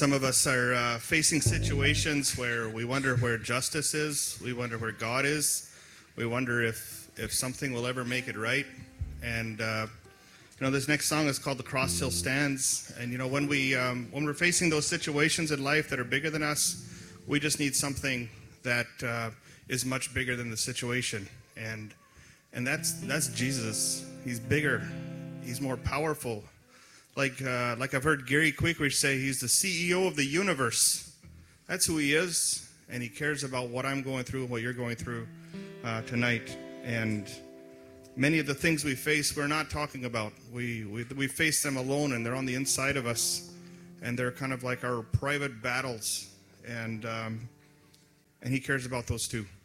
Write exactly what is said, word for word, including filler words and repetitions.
Some of us are uh, facing situations where we wonder where justice is. We wonder where God is. We wonder if, if something will ever make it right. And, uh, you know, this next song is called The Cross Still Stands. And, you know, when, we, um, when we're facing those situations in life that are bigger than us, we just need something that uh, is much bigger than the situation. And, and that's, that's Jesus. He's bigger. He's more powerful. Like uh, like I've heard Gary Quickridge say, he's the C E O of the universe. That's who he is, and he cares about what I'm going through and what you're going through uh, tonight. And many of the things we face, we're not talking about. We, we we face them alone, and they're on the inside of us, and they're kind of like our private battles. And um, and he cares about those too.